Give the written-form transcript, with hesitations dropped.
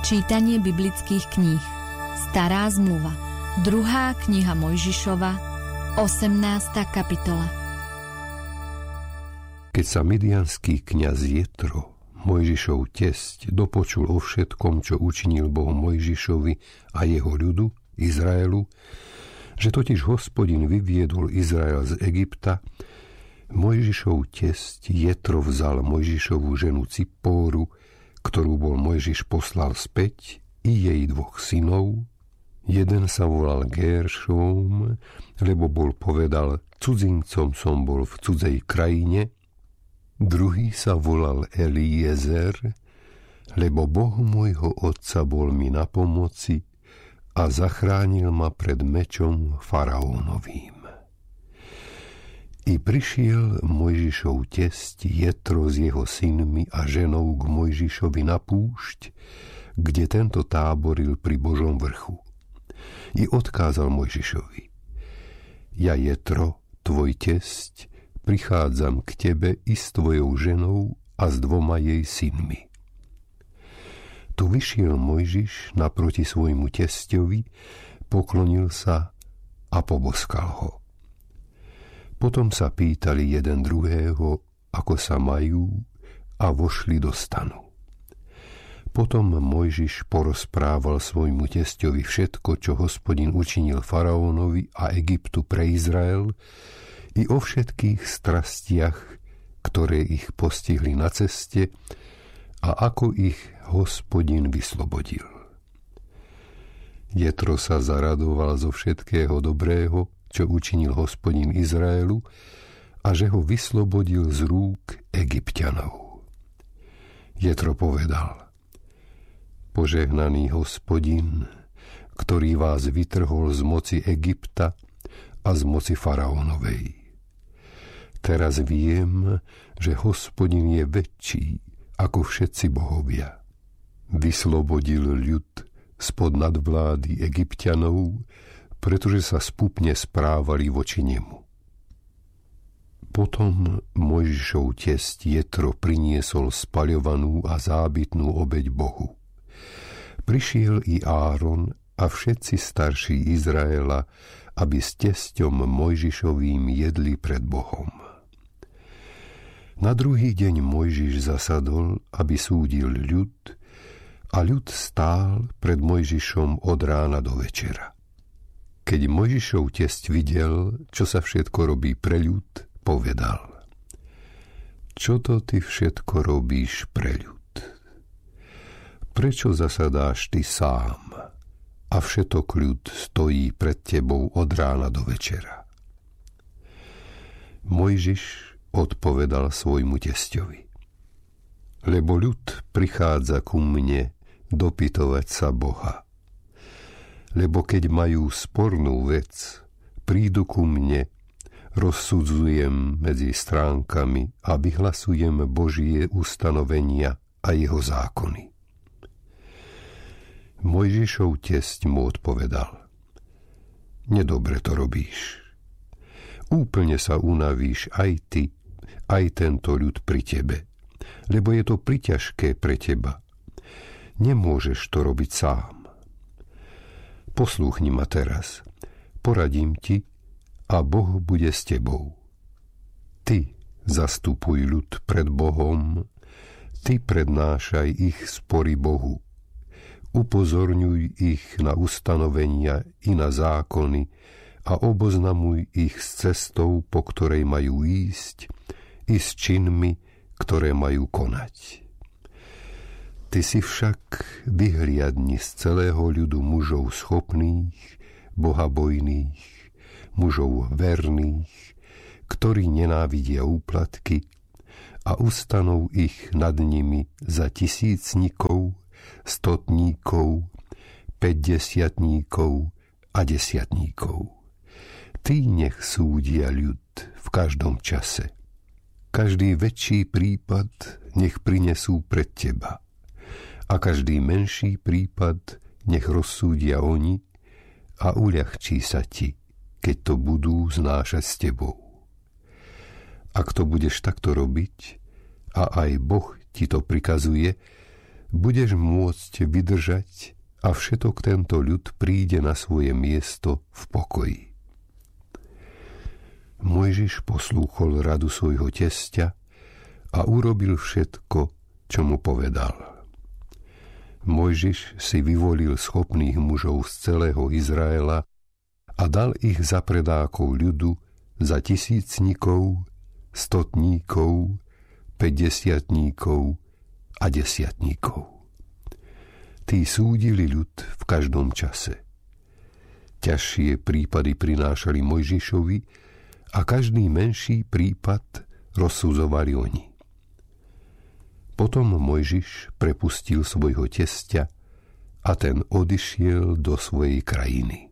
Čítanie biblických kníh. Stará zmluva. 2. kniha Mojžišova, 18. kapitola. Keď sa midianský kňaz Jetro, Mojžišov tesť, dopočul o všetkom, čo učinil Boh Mojžišovi a jeho ľudu, Izraelu, že totiž Hospodin vyviedol Izrael z Egypta, Mojžišov tesť Jetro vzal Mojžišovu ženu Cipóru, ktorú bol Mojžiš poslal späť, i jej 2 synov. Jeden sa volal Géršom, lebo bol povedal, cudzincom som bol v cudzej krajine. Druhý sa volal Eliezer, lebo Boh môjho otca bol mi na pomoci a zachránil ma pred mečom faraónovým. I prišiel Mojžišov tesť Jetro s jeho synmi a ženou k Mojžišovi na púšť, kde tento táboril pri Božom vrchu. I odkázal Mojžišovi: Ja Jetro, tvoj tesť, prichádzam k tebe i s tvojou ženou a s 2 jej synmi. Tu vyšiel Mojžiš naproti svojmu testovi, poklonil sa a poboskal ho. Potom sa pýtali jeden druhého, ako sa majú, a vošli do stanu. Potom Mojžiš porozprával svojmu testovi všetko, čo Hospodin učinil faraónovi a Egyptu pre Izrael, i o všetkých strastiach, ktoré ich postihli na ceste, a ako ich Hospodin vyslobodil. Jetro sa zaradoval zo všetkého dobrého, čo učinil Hospodin Izraelu, a že ho vyslobodil z rúk Egypťanov. Jetro povedal: Požehnaný Hospodin, ktorý vás vytrhol z moci Egypta a z moci faraónovej. Teraz viem, že Hospodin je väčší ako všetci bohovia. Vyslobodil ľud spod nadvlády Egypťanov, pretože sa spupne správali voči nemu. Potom Mojžišov tesť Jetro priniesol spaľovanú a zábytnú obeť Bohu. Prišiel i Áron a všetci starší Izraela, aby s tesťom Mojžišovým jedli pred Bohom. Na druhý deň Mojžiš zasadol, aby súdil ľud, a ľud stál pred Mojžišom od rána do večera. Keď Mojžišov tesť videl, čo sa všetko robí pre ľud, povedal: Čo to ty všetko robíš pre ľud? Prečo zasadáš ty sám a všetok ľud stojí pred tebou od rána do večera? Mojžiš odpovedal svojmu testovi: Lebo ľud prichádza ku mne dopytovať sa Boha. Lebo keď majú spornú vec, prídu ku mne, rozsudzujem medzi stránkami a vyhlasujem Božie ustanovenia a jeho zákony. Mojžišov tesť mu odpovedal: Nedobre to robíš. Úplne sa unavíš aj ty, aj tento ľud pri tebe, lebo je to priťažké pre teba. Nemôžeš to robiť sám. Poslúchni ma teraz, poradím ti a Boh bude s tebou. Ty zastupuj ľud pred Bohom, ty prednášaj ich spory Bohu. Upozorňuj ich na ustanovenia i na zákony a oboznamuj ich s cestou, po ktorej majú ísť, i s činmi, ktoré majú konať. Ty si však vyhliadni z celého ľudu mužov schopných, bohabojných, mužov verných, ktorí nenávidia úplatky, a ustanov ich nad nimi za 1000-tníkov, 100-tníkov, 50-tníkov a 10-tníkov. Tí nech súdia ľud v každom čase. Každý väčší prípad nech prinesú pred teba, a každý menší prípad nech rozsúdia oni, a uľahčí sa ti, keď to budú znášať s tebou. Ak to budeš takto robiť, a aj Boh ti to prikazuje, budeš môcť vydržať a všetok tento ľud príde na svoje miesto v pokoji. Mojžiš poslúchol radu svojho tesťa a urobil všetko, čo mu povedal. Mojžiš si vyvolil schopných mužov z celého Izraela a dal ich za predákov ľudu, za tisícnikov, stotníkov, 50-tníkov a 10-tníkov. Tí súdili ľud v každom čase. Ťažšie prípady prinášali Mojžišovi a každý menší prípad rozsudzovali oni. Potom Mojžiš prepustil svojho tesťa a ten odišiel do svojej krajiny.